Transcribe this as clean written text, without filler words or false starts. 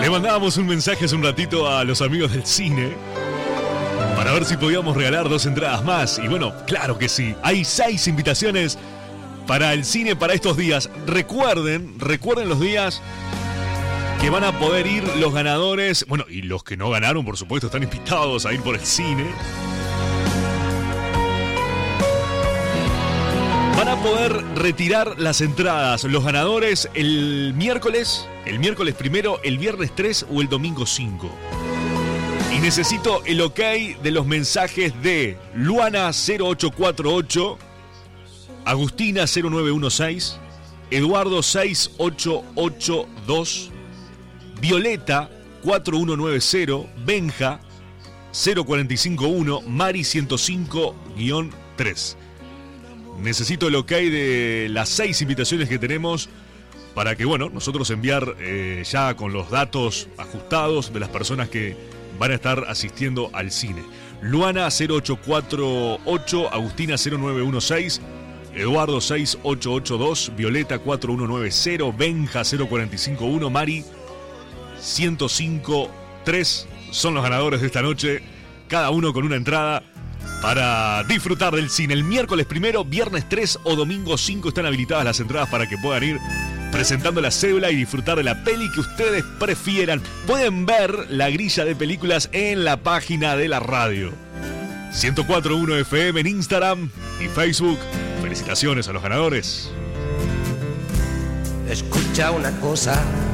Le mandábamos un mensaje hace un ratito a los amigos del cine para ver si podíamos regalar 2 entradas más. Y bueno, claro que sí. Hay 6 invitaciones para el cine para estos días. Recuerden los días que van a poder ir los ganadores. Bueno, y los que no ganaron, por supuesto, están invitados a ir por el cine. Van a poder retirar las entradas, los ganadores, el miércoles primero, el viernes 3 o el domingo 5. Y necesito el ok de los mensajes de Luana 0848, Agustina 0916, Eduardo 6882, Violeta 4190, Benja 0451, Mari 105-3. Necesito el ok de las 6 invitaciones que tenemos para que, bueno, nosotros enviar ya con los datos ajustados de las personas que van a estar asistiendo al cine. Luana 0848, Agustina 0916, Eduardo 6882, Violeta 4190, Benja 0451, Mari 105-3 son los ganadores de esta noche, cada uno con una entrada para disfrutar del cine. El miércoles primero, viernes 3 o domingo 5 están habilitadas las entradas para que puedan ir presentando la cédula y disfrutar de la peli que ustedes prefieran. Pueden ver la grilla de películas en la página de la radio. 104.1 FM en Instagram y Facebook. Felicitaciones a los ganadores. Escucha una cosa.